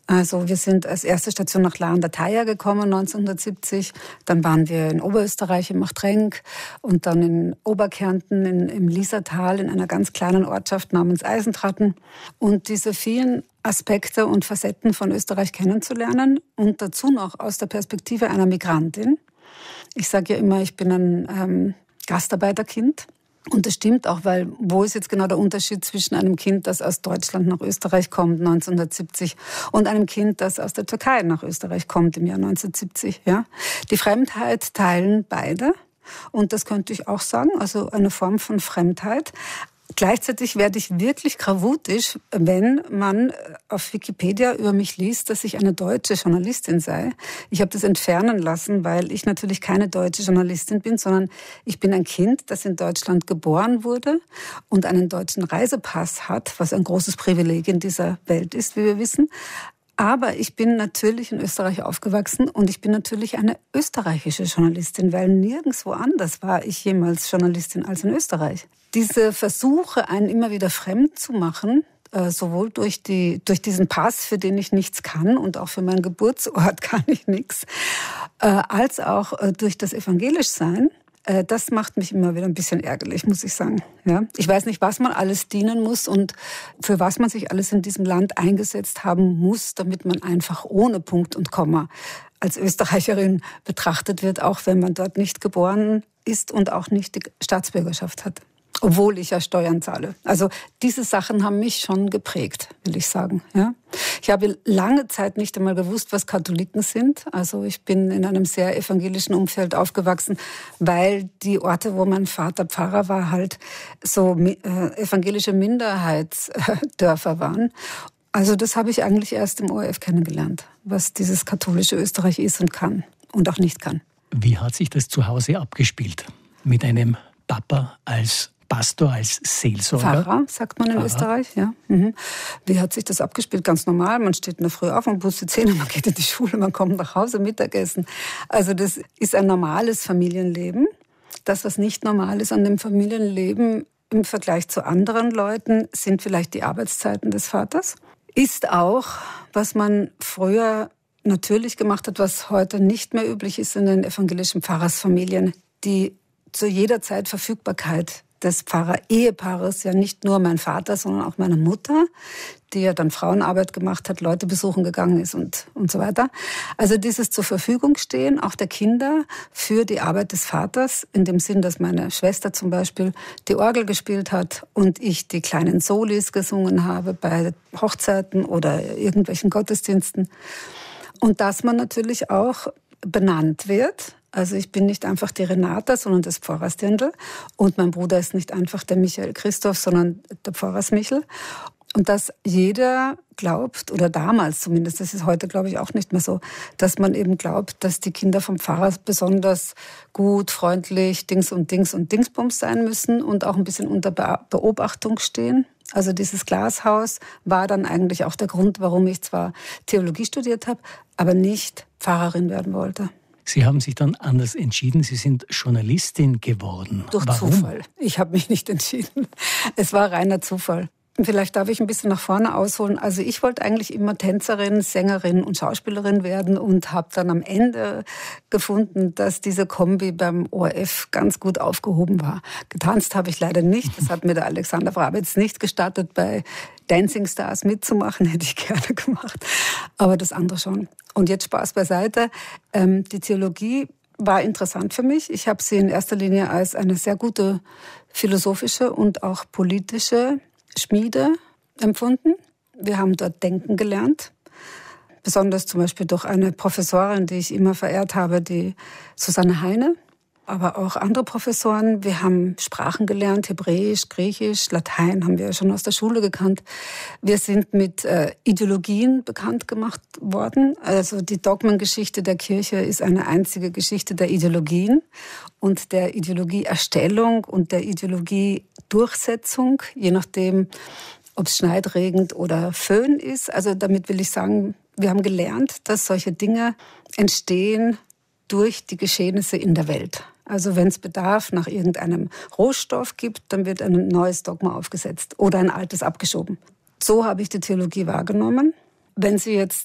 Also wir sind als erste Station nach La an der Thaya gekommen 1970. Dann waren wir in Oberösterreich in Machtrenk und dann in Oberkärnten im Liesertal in einer ganz kleinen Ortschaft namens Eisentraten. Und diese vielen Aspekte und Facetten von Österreich kennenzulernen und dazu noch aus der Perspektive einer Migrantin. Ich sage ja immer, ich bin ein Gastarbeiterkind. Und das stimmt auch, weil wo ist jetzt genau der Unterschied zwischen einem Kind, das aus Deutschland nach Österreich kommt 1970 und einem Kind, das aus der Türkei nach Österreich kommt im Jahr 1970? Ja? Die Fremdheit teilen beide und das könnte ich auch sagen, also eine Form von Fremdheit. Gleichzeitig werde ich wirklich gravutisch, wenn man auf Wikipedia über mich liest, dass ich eine deutsche Journalistin sei. Ich habe das entfernen lassen, weil ich natürlich keine deutsche Journalistin bin, sondern ich bin ein Kind, das in Deutschland geboren wurde und einen deutschen Reisepass hat, was ein großes Privileg in dieser Welt ist, wie wir wissen. Aber ich bin natürlich in Österreich aufgewachsen und ich bin natürlich eine österreichische Journalistin, weil nirgendwo anders war ich jemals Journalistin als in Österreich. Diese Versuche, einen immer wieder fremd zu machen, sowohl durch diesen Pass, für den ich nichts kann und auch für meinen Geburtsort kann ich nichts, als auch durch das Evangelischsein, das macht mich immer wieder ein bisschen ärgerlich, muss ich sagen. Ja? Ich weiß nicht, was man alles dienen muss und für was man sich alles in diesem Land eingesetzt haben muss, damit man einfach ohne Punkt und Komma als Österreicherin betrachtet wird, auch wenn man dort nicht geboren ist und auch nicht die Staatsbürgerschaft hat. Obwohl ich ja Steuern zahle. Also diese Sachen haben mich schon geprägt, will ich sagen. Ja? Ich habe lange Zeit nicht einmal gewusst, was Katholiken sind. Also ich bin in einem sehr evangelischen Umfeld aufgewachsen, weil die Orte, wo mein Vater Pfarrer war, halt so evangelische Minderheitsdörfer waren. Also das habe ich eigentlich erst im ORF kennengelernt, was dieses katholische Österreich ist und kann und auch nicht kann. Wie hat sich das zu Hause abgespielt? Mit einem Papa als Pastor, als Seelsorger? Pfarrer, sagt man in Österreich, ja. Mhm. Wie hat sich das abgespielt? Ganz normal. Man steht in der Früh auf, man putzt die Zähne, man geht in die Schule, man kommt nach Hause, Mittagessen. Also das ist ein normales Familienleben. Das, was nicht normal ist an dem Familienleben im Vergleich zu anderen Leuten, sind vielleicht die Arbeitszeiten des Vaters. Ist auch, was man früher natürlich gemacht hat, was heute nicht mehr üblich ist in den evangelischen Pfarrersfamilien, die zu jeder Zeit Verfügbarkeit des Pfarrer-Ehepaares, ja nicht nur mein Vater, sondern auch meine Mutter, die ja dann Frauenarbeit gemacht hat, Leute besuchen gegangen ist und so weiter. Also dieses zur Verfügung stehen, auch der Kinder, für die Arbeit des Vaters, in dem Sinn, dass meine Schwester zum Beispiel die Orgel gespielt hat und ich die kleinen Solis gesungen habe bei Hochzeiten oder irgendwelchen Gottesdiensten. Und dass man natürlich auch benannt wird. Also ich bin nicht einfach die Renata, sondern das Pfarrersdirndl. Und mein Bruder ist nicht einfach der Michael Christoph, sondern der Pfarrersmichel. Und dass jeder glaubt, oder damals zumindest, das ist heute glaube ich auch nicht mehr so, dass man eben glaubt, dass die Kinder vom Pfarrer besonders gut, freundlich, Dings und Dingsbums sein müssen und auch ein bisschen unter Beobachtung stehen. Also dieses Glashaus war dann eigentlich auch der Grund, warum ich zwar Theologie studiert habe, aber nicht Pfarrerin werden wollte. Sie haben sich dann anders entschieden. Sie sind Journalistin geworden. Durch Warum? Zufall. Ich habe mich nicht entschieden. Es war reiner Zufall. Vielleicht darf ich ein bisschen nach vorne ausholen. Also ich wollte eigentlich immer Tänzerin, Sängerin und Schauspielerin werden und habe dann am Ende gefunden, dass diese Kombi beim ORF ganz gut aufgehoben war. Getanzt habe ich leider nicht. Das hat mir der Alexander Wrabetz nicht gestattet, bei Dancing Stars mitzumachen. Hätte ich gerne gemacht. Aber das andere schon. Und jetzt Spaß beiseite. Die Theologie war interessant für mich. Ich habe sie in erster Linie als eine sehr gute philosophische und auch politische Schmiede empfunden. Wir haben dort denken gelernt. Besonders zum Beispiel durch eine Professorin, die ich immer verehrt habe, die Susanne Heine. Aber auch andere Professoren. Wir haben Sprachen gelernt, Hebräisch, Griechisch, Latein haben wir schon aus der Schule gekannt. Wir sind mit Ideologien bekannt gemacht worden. Also die Dogmengeschichte der Kirche ist eine einzige Geschichte der Ideologien und der Ideologieerstellung und der Ideologiedurchsetzung, je nachdem, ob es schneidregend oder Föhn ist. Also damit will ich sagen, wir haben gelernt, dass solche Dinge entstehen durch die Geschehnisse in der Welt. Also wenn es Bedarf nach irgendeinem Rohstoff gibt, dann wird ein neues Dogma aufgesetzt oder ein altes abgeschoben. So habe ich die Theologie wahrgenommen. Wenn Sie jetzt